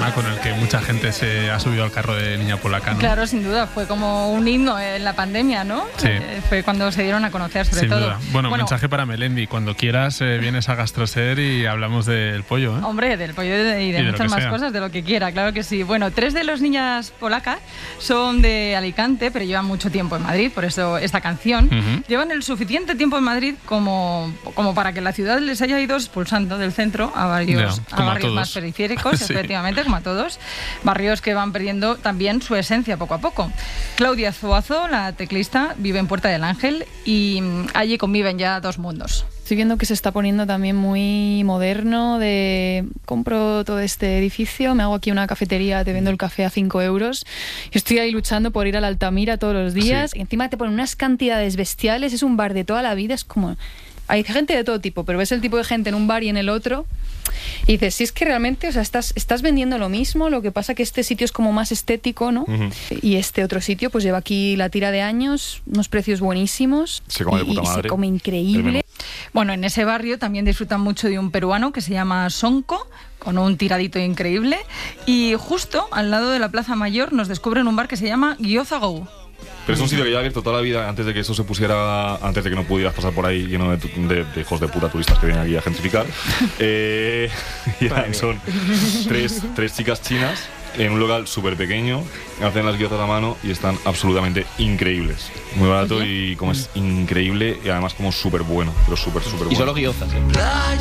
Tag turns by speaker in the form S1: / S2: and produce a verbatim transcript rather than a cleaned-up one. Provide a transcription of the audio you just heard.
S1: tema con el que mucha gente se ha subido al carro de Niña Polaca, ¿no?
S2: Claro, sin duda, fue como un himno en la pandemia, ¿no?
S1: Sí.
S2: Eh, fue cuando se dieron a conocer, sobre
S1: Sin
S2: todo.
S1: duda. Bueno,
S2: bueno,
S1: mensaje para Melendi. Cuando quieras eh, vienes a Gastroser y hablamos del pollo, ¿eh?
S2: Hombre, del pollo y de, y de
S1: Y de
S2: muchas más
S1: sea.
S2: cosas, de lo que quiera, claro que sí. Bueno, tres de los niñas polacas son de Alicante, pero llevan mucho tiempo en Madrid, por eso esta canción.
S1: Uh-huh.
S2: Llevan el suficiente tiempo en Madrid como, como para que la ciudad les haya ido expulsando del centro a varios,
S1: Ya,
S2: a
S1: a
S2: barrios
S1: todos.
S2: más periféricos,
S1: Sí.
S2: efectivamente, como a todos. Barrios que van perdiendo también su esencia poco a poco. Claudia Zuazo, la teclista, vive en Puerta del Ángel y mm, allí conviven ya dos mundos.
S3: Estoy viendo que se está poniendo también muy moderno de compro todo este edificio, me hago aquí una cafetería, te vendo el café a cinco euros. Yo estoy ahí luchando por ir a la Altamira todos los días.
S1: Sí.
S3: Y encima te ponen unas cantidades bestiales, es un bar de toda la vida, es como... Hay gente de todo tipo, pero ves el tipo de gente en un bar y en el otro y dices, si es que realmente, o sea, estás, estás vendiendo lo mismo, lo que pasa que este sitio es como más estético, ¿no?
S4: Uh-huh.
S3: Y este otro sitio pues lleva aquí la tira de años, unos precios buenísimos.
S4: Se come de
S3: y-
S4: puta
S3: y
S4: madre.
S3: se come
S4: El
S3: increíble.
S4: menú.
S2: Bueno, en ese barrio también disfrutan mucho de un peruano que se llama Sonko, con un tiradito increíble. Y justo al lado de la Plaza Mayor nos descubren un bar que se llama Gyoza Go.
S4: Pero es un sitio que ya ha abierto toda la vida antes de que eso se pusiera, antes de que no pudieras pasar por ahí lleno de, tu- de- de hijos de puta turistas que vienen aquí a gentrificar. Eh, y eran- son tres, tres chicas chinas en un local súper pequeño, hacen las guiozas a mano y están absolutamente increíbles. Muy barato y como es increíble y además como súper bueno, pero súper, súper bueno.
S5: Y solo guiozas, ¿eh?